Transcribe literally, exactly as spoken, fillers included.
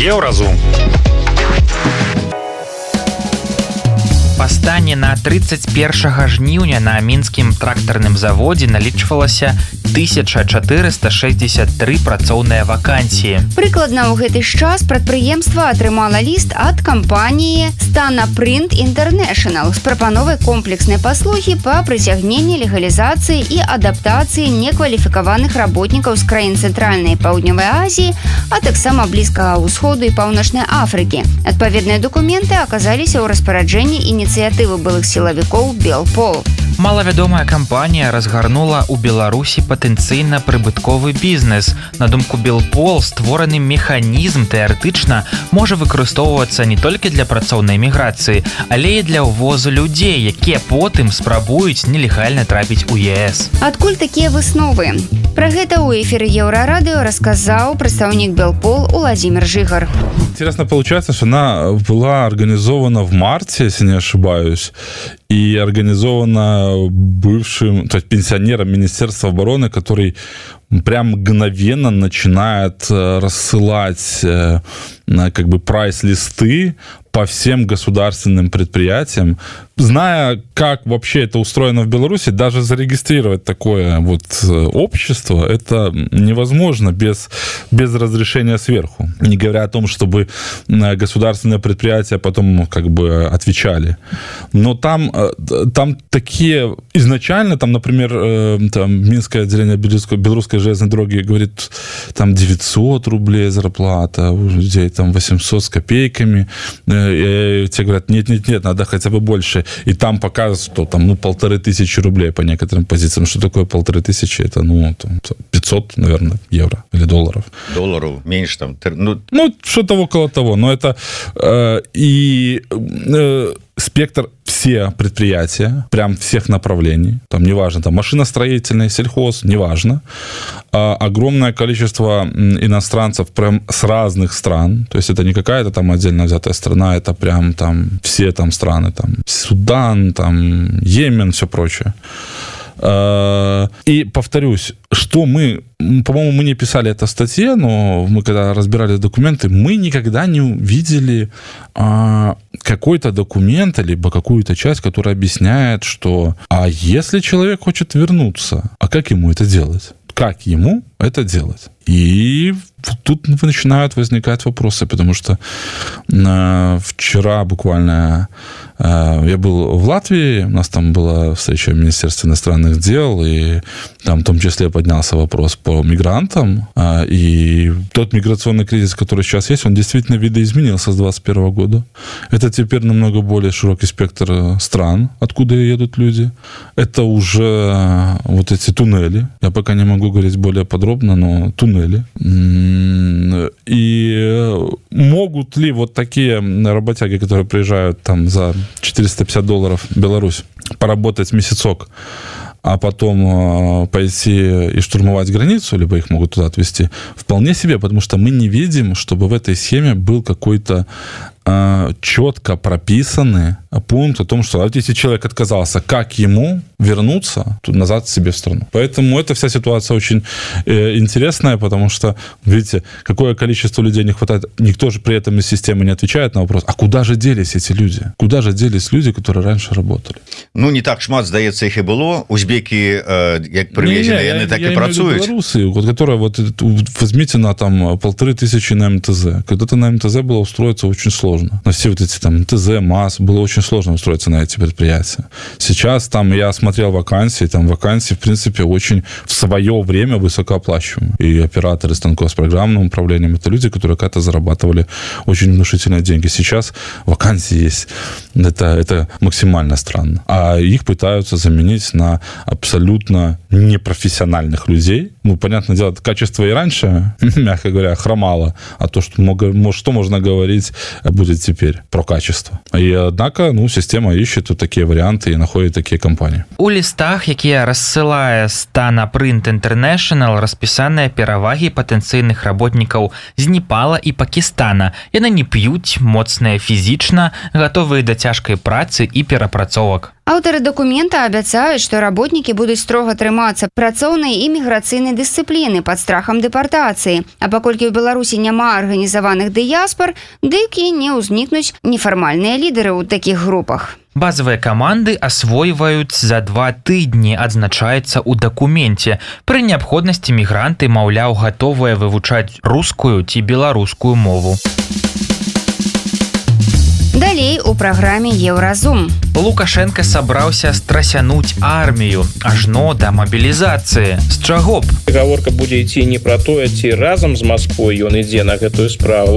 Еўразум. Па стане на тридцать першага жніўня на мінскім трактарным заводзе налічвалася тысяча четыреста шестьдесят три працоўныя вакансіі. Прыкладна ў гэты ж час прадпрыемства атрымала ліст ад кампаніі Stana Print International з прапановай комплекснай паслугі па прыцягненні, легалізацыі і адаптацыі некваліфікаваных работнікаў з краін Цэнтральнай і Паўднёвай Азіі, а таксама Блізкага ўсходу і Паўночнай Афрыкі. Адпаведныя дакументы аказаліся ў распараджэнні ініцыятывы былых сілавікоў Белпол. Малавядомая кампанія разгарнула ў Беларусі патэнцыйна прыбытковы бізнес. На думку Белпол, створаны механізм тэарэтычна можа выкарыстоўвацца не толькі для працоўнай міграцыі, але і для ўвозу людзей, якія потым спрабуюць нелегальна трапіць у ЕС. Адкуль такія высновы? Пра гэта ў эфіры Еўрарадыё расказаў прадстаўнік Белпол Уладзімир Жыгар. Интересно получается, что она была организована в марте, если не ошибаюсь, и организована бывшим, то есть пенсионером Министерства обороны, который прям мгновенно начинает рассылать как бы прайс-листы по всем государственным предприятиям. Зная, как вообще это устроено в Беларуси, даже зарегистрировать такое вот общество, это невозможно без, без разрешения сверху. Не говоря о том, чтобы государственные предприятия потом как бы отвечали. Но там, там такие... Изначально, там, например, там, Минское отделение Белорусской, Белорусской железной дороги говорит, там девятьсот рублей зарплата, у людей там восемьсот с копейками. И те говорят, нет-нет-нет, надо хотя бы больше. И там показывают, что там, ну, полторы тысячи рублей по некоторым позициям. Что такое полторы тысячи? Это, ну, там, пятьсот, наверное, евро или долларов. Долларов меньше там. Ну, ну что-то около того. Но это... Э, и... Э, спектр все предприятия, прям всех направлений, там неважно, там машиностроительный, сельхоз, неважно, а, огромное количество иностранцев прям с разных стран, то есть это не какая-то там отдельно взятая страна, это прям там все там страны, там Судан, там Йемен, все прочее. И повторюсь, что мы, по-моему, мы не писали это в статье, но мы когда разбирали документы, мы никогда не увидели а, какой-то документ, либо какую-то часть, которая объясняет, что а если человек хочет вернуться, а как ему это делать? Как ему это делать? И тут начинают возникать вопросы, потому что э, вчера буквально э, я был в Латвии, у нас там была встреча в Министерстве иностранных дел, и там в том числе поднялся вопрос по мигрантам, э, и тот миграционный кризис, который сейчас есть, он действительно видоизменился с двадцать первого года. Это теперь намного более широкий спектр стран, откуда едут люди. Это уже вот эти туннели, я пока не могу говорить более подробно, но туннели. И могут ли вот такие работяги, которые приезжают там за четыреста пятьдесят долларов в Беларусь, поработать месяцок, а потом пойти и штурмовать границу, либо их могут туда отвезти, вполне себе, потому что мы не видим, чтобы в этой схеме был какой-то э, четко прописанный пункт о том, что если человек отказался, как ему вернуться тут назад себе в страну. Поэтому эта вся ситуация очень э, интересная, потому что, видите, какое количество людей не хватает. Никто же при этом из системы не отвечает на вопрос, а куда же делись эти люди? Куда же делись люди, которые раньше работали? Ну, не так шмат, здаецца, их и было. Узбеки, э, як привезены, не, не, они так я, и я працуют. Белорусы, вот, которые, вот, возьмите на там полторы тысячи на МТЗ. Когда-то на МТЗ было устроиться очень сложно. На все вот эти там МТЗ, МАЗ, было очень сложно устроиться на эти предприятия. Сейчас там я смотрел вакансии, там вакансии, в принципе, очень в свое время высокооплачиваемые. И операторы станков с программным управлением, это люди, которые когда-то зарабатывали очень внушительные деньги. Сейчас вакансии есть. Это, это максимально странно. А их пытаются заменить на абсолютно непрофессиональных людей. Ну, понятное дело, качество и раньше, мягко говоря, хромало. А то, что, много, что можно говорить, будет теперь про качество. И, однако, ну, система ищет вот такие варианты и находит такие компании. У лістах, якія рассылае Stana Print International, распісаныя перавагі патэнцыйных работнікаў з Непала і Пакістана. Яны не п'юць, моцныя фізічна, гатовыя да цяжкай працы і перапрацовак. Аўтары дакумента абяцаюць, што работнікі будуць строга трымацца працоўнай і міграцыйнай дысцыпліны пад страхам дэпартацыі. А паколькі ў Беларусі няма арганізаваных дыяспар, дык і не ўзнікнуць нефармальныя лідары ў такіх групах. Базовыя каманды асвойваюць за два тыдні, адзначаецца ў дакуменце. Пры неабходнасці мігранты, маўляў, гатовыя вывучаць рускую ці беларускую мову. Далей у праграме Еўразум. Лукашенко сабраўся страсянуць армію, ажно да мабілізацыі. З чаго б? Гаворка будзе ісці не пра тое, ці разам з Масквой ён ідзе на гэтую справу,